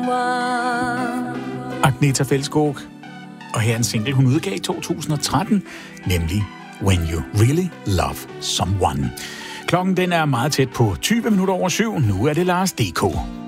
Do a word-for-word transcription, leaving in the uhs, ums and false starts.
Agnetha Fältskog. Og her er en single, hun udgav i to tusind og tretten, nemlig When You Really Love Someone. Klokken den er meget tæt på tyve minutter over syv. Nu er det Lars D K.